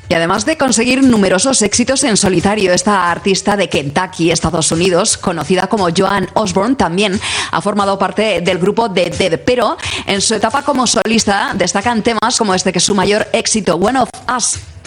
Y además de conseguir numerosos éxitos en solitario, esta artista de Kentucky, Estados Unidos, conocida como Joan Osborne, también ha formado parte del grupo The Dead, pero en su etapa como solista destacan temas como este, que es su mayor éxito, One of Us.